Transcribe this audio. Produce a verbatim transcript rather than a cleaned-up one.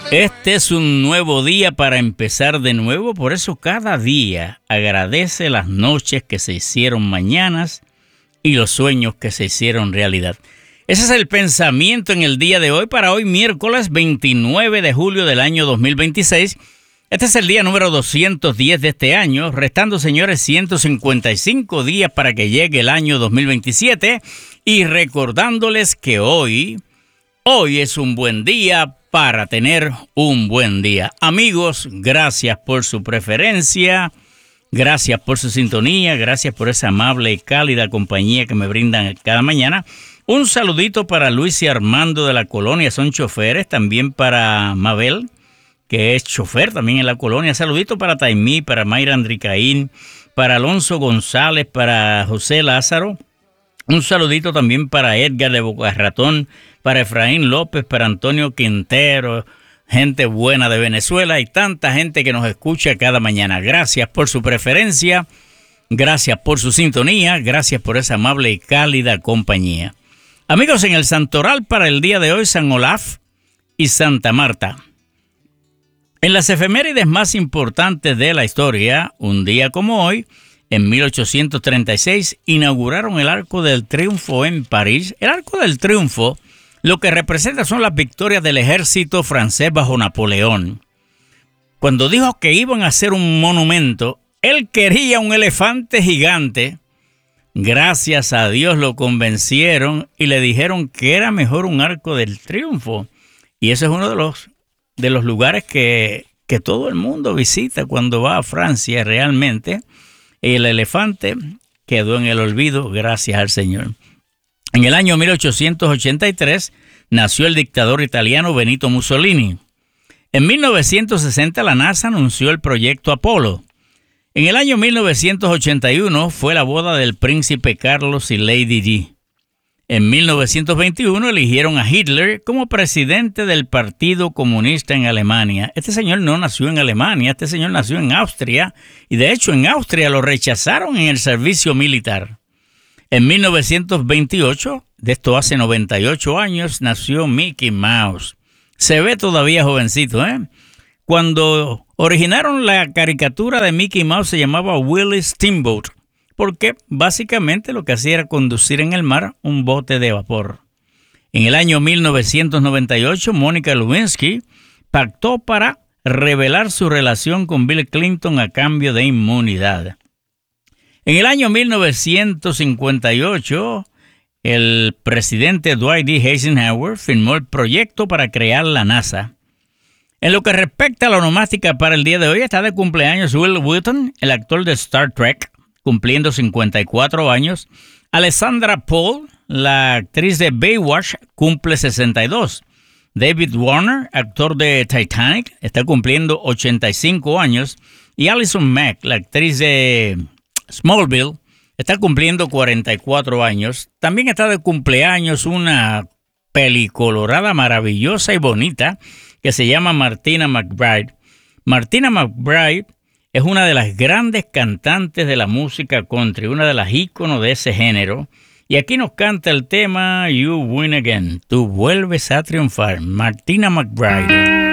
Este es un nuevo día para empezar de nuevo, por eso cada día agradece las noches que se hicieron mañanas y los sueños que se hicieron realidad. Ese es el pensamiento en el día de hoy, para hoy miércoles veintinueve de julio del año dos mil veintiséis. Este es el día número doscientos diez de este año, restando, señores, ciento cincuenta y cinco días para que llegue el año dos mil veintisiete, y recordándoles que hoy, hoy es un buen día para tener un buen día. Amigos, gracias por su preferencia, gracias por su sintonía, gracias por esa amable y cálida compañía que me brindan cada mañana. Un saludito para Luis y Armando de la colonia, son choferes, también para Mabel, que es chofer también en la colonia. Saludito para Taimí, para Mayra Andricaín, para Alonso González, para José Lázaro. Un saludito también para Edgar de Boca Ratón, para Efraín López, para Antonio Quintero, gente buena de Venezuela y tanta gente que nos escucha cada mañana. Gracias por su preferencia, gracias por su sintonía, gracias por esa amable y cálida compañía. Amigos, en el santoral para el día de hoy, San Olaf y Santa Marta. En las efemérides más importantes de la historia, un día como hoy, en mil ochocientos treinta y seis, inauguraron el Arco del Triunfo en París. El Arco del Triunfo lo que representa son las victorias del ejército francés bajo Napoleón. Cuando dijo que iban a hacer un monumento, él quería un elefante gigante. Gracias a Dios lo convencieron y le dijeron que era mejor un Arco del Triunfo. Y ese es uno de los, de los lugares que, que todo el mundo visita cuando va a Francia realmente. El elefante quedó en el olvido, gracias al Señor. En el año mil ochocientos ochenta y tres nació el dictador italiano Benito Mussolini. En mil novecientos sesenta la NASA anunció el proyecto Apolo. En el año mil novecientos ochenta y uno fue la boda del príncipe Carlos y Lady Di. En mil novecientos veintiuno eligieron a Hitler como presidente del Partido Comunista en Alemania. Este señor no nació en Alemania, este señor nació en Austria, y de hecho en Austria lo rechazaron en el servicio militar. En mil novecientos veintiocho, de esto hace noventa y ocho años, nació Mickey Mouse. Se ve todavía jovencito, ¿eh? Cuando originaron la caricatura de Mickey Mouse se llamaba Willie Steamboat, porque básicamente lo que hacía era conducir en el mar un bote de vapor. En el año mil novecientos noventa y ocho, Mónica Lewinsky pactó para revelar su relación con Bill Clinton a cambio de inmunidad. En el año mil novecientos cincuenta y ocho, el presidente Dwight D. Eisenhower firmó el proyecto para crear la NASA. En lo que respecta a la onomástica para el día de hoy, está de cumpleaños Will Wheaton, el actor de Star Trek, cumpliendo cincuenta y cuatro años. Alessandra Paul, la actriz de Baywatch, cumple sesenta y dos. David Warner, actor de Titanic, está cumpliendo ochenta y cinco años. Y Alison Mack, la actriz de Smallville, está cumpliendo cuarenta y cuatro años. También está de cumpleaños una pelicolorada maravillosa y bonita que se llama Martina McBride. Martina McBride es una de las grandes cantantes de la música country, una de las íconos de ese género. Y aquí nos canta el tema You Win Again. Tú vuelves a triunfar. Martina McBride.